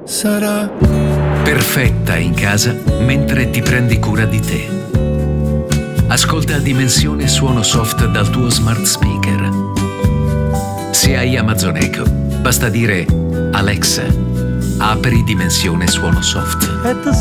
sarà perfetta in casa mentre ti prendi cura di te. Ascolta Dimensione Suono Soft dal tuo smart speaker. Se hai Amazon Echo, basta dire Alexa, apri Dimensione Suono Soft. At the